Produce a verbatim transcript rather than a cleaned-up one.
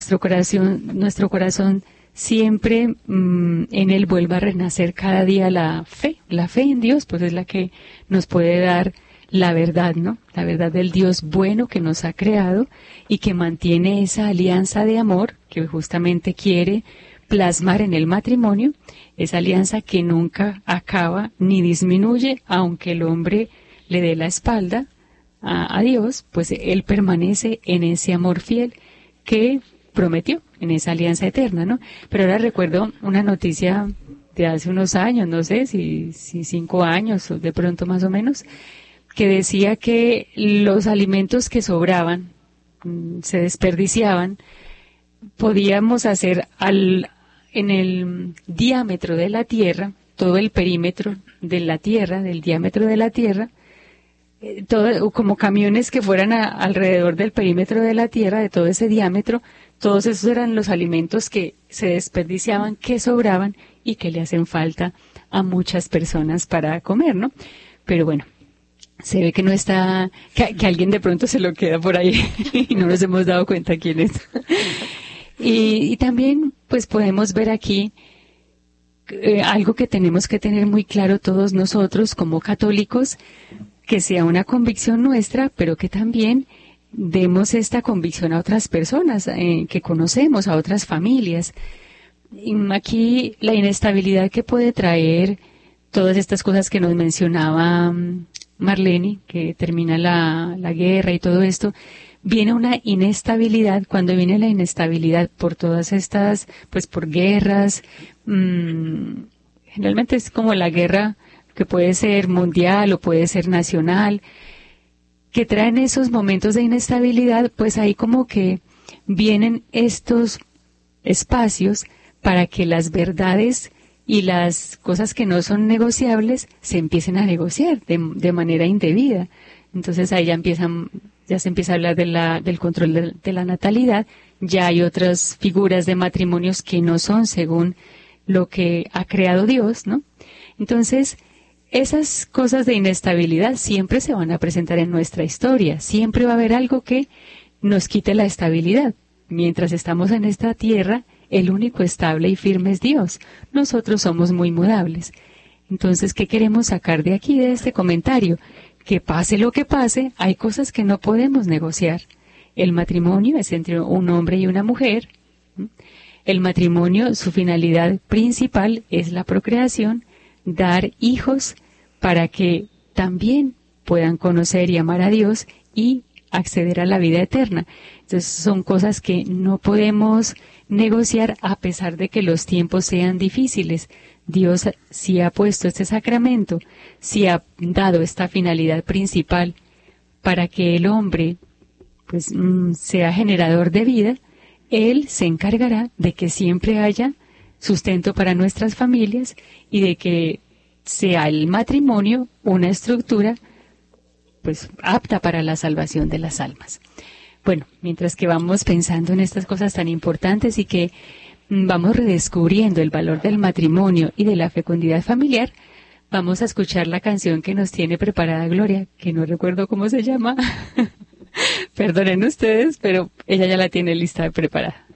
nuestro corazón, nuestro corazón siempre mmm, en él vuelva a renacer cada día la fe, la fe en Dios, pues es la que nos puede dar la verdad, ¿no? La verdad del Dios bueno que nos ha creado y que mantiene esa alianza de amor que justamente quiere plasmar en el matrimonio, esa alianza que nunca acaba ni disminuye, aunque el hombre le dé la espalda a, a Dios, pues él permanece en ese amor fiel que prometió, en esa alianza eterna, ¿no? Pero ahora recuerdo una noticia de hace unos años, no sé si, si cinco años o de pronto más o menos, que decía que los alimentos que sobraban, se desperdiciaban, podíamos hacer al, en el diámetro de la Tierra, todo el perímetro de la Tierra, del diámetro de la Tierra, eh, todo, como camiones que fueran a, alrededor del perímetro de la Tierra, de todo ese diámetro, todos esos eran los alimentos que se desperdiciaban, que sobraban y que le hacen falta a muchas personas para comer, ¿no? Pero bueno, se ve que no está, que, que alguien de pronto se lo queda por ahí y no nos hemos dado cuenta quién es. Y, y también, pues podemos ver aquí eh, algo que tenemos que tener muy claro todos nosotros como católicos, que sea una convicción nuestra, pero que también demos esta convicción a otras personas eh, que conocemos, a otras familias. Y aquí la inestabilidad que puede traer todas estas cosas que nos mencionaba Marlene, que termina la, la guerra y todo esto, viene una inestabilidad. Cuando viene la inestabilidad por todas estas, pues por guerras, mmm, generalmente es como la guerra que puede ser mundial o puede ser nacional, que traen esos momentos de inestabilidad, pues ahí como que vienen estos espacios para que las verdades y las cosas que no son negociables se empiecen a negociar de, de manera indebida. Entonces ahí ya empiezan, ya se empieza a hablar de la, del control de, de la natalidad, ya hay otras figuras de matrimonios que no son según lo que ha creado Dios, ¿no? Entonces, esas cosas de inestabilidad siempre se van a presentar en nuestra historia, siempre va a haber algo que nos quite la estabilidad. Mientras estamos en esta tierra, el único estable y firme es Dios. Nosotros somos muy mudables. Entonces, ¿qué queremos sacar de aquí, de este comentario? Que pase lo que pase, hay cosas que no podemos negociar. El matrimonio es entre un hombre y una mujer. El matrimonio, su finalidad principal es la procreación, dar hijos para que también puedan conocer y amar a Dios y acceder a la vida eterna. Entonces son cosas que no podemos negociar a pesar de que los tiempos sean difíciles. Dios sí ha puesto este sacramento, sí ha dado esta finalidad principal para que el hombre pues mm, sea generador de vida. Él se encargará de que siempre haya sustento para nuestras familias y de que sea el matrimonio una estructura pues apta para la salvación de las almas. Bueno, mientras que vamos pensando en estas cosas tan importantes y que vamos redescubriendo el valor del matrimonio y de la fecundidad familiar, vamos a escuchar la canción que nos tiene preparada Gloria, que no recuerdo cómo se llama. Perdonen ustedes, pero ella ya la tiene lista preparada.